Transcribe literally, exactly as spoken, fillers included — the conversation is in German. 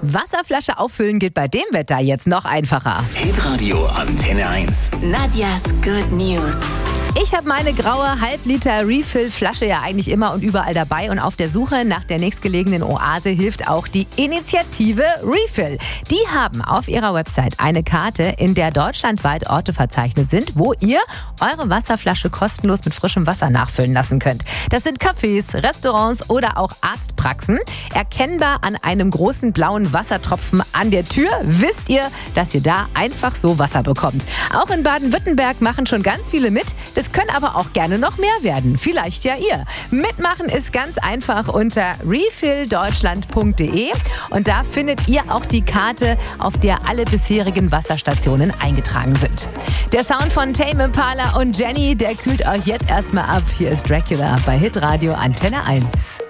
Wasserflasche auffüllen geht bei dem Wetter jetzt noch einfacher. Hitradio Antenne eins. Nadjas Good News. Ich habe meine graue Halbliter Refill-Flasche ja eigentlich immer und überall dabei und auf der Suche nach der nächstgelegenen Oase hilft auch die Initiative Refill. Die haben auf ihrer Website eine Karte, in der deutschlandweit Orte verzeichnet sind, wo ihr eure Wasserflasche kostenlos mit frischem Wasser nachfüllen lassen könnt. Das sind Cafés, Restaurants oder auch Arztpraxen. Erkennbar an einem großen blauen Wassertropfen an der Tür wisst ihr, dass ihr da einfach so Wasser bekommt. Auch in Baden-Württemberg machen schon ganz viele mit. Das können aber auch gerne noch mehr werden. Vielleicht ja ihr. Mitmachen ist ganz einfach unter refill deutschland punkt de und da findet ihr auch die Karte, auf der alle bisherigen Wasserstationen eingetragen sind. Der Sound von Tame Impala und Jenny, der kühlt euch jetzt erstmal ab. Hier ist Dracula bei Hitradio Antenne eins.